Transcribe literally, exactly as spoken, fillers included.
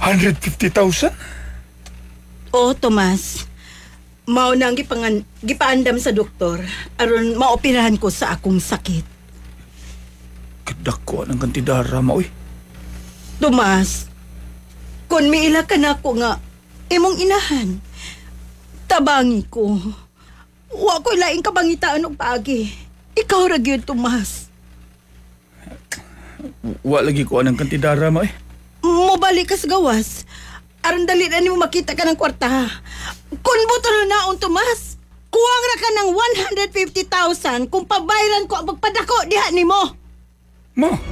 one hundred fifty thousand? Oo, Tomas. Mao nang gipangan gipaandam sa doktor aron maoperahan ko sa akong sakit. Kadako ng kantidara mo, oy. Tomas, kun miila ka na ko nga imong inahan, tabangi ko. Wa ko'y laing kabangitaan og paagi. Ikaw ra gyud, Tomas. Wa lagi ko anang kantidara mo, eh. Mobalik ka sa gawas. Aron dali na nimo makita ka ng kwarta. Kun buto na naon, Tomas, kuwang ra ka ng one hundred fifty thousand kung pabayran ko ang pagpadako diha nimo. Ma,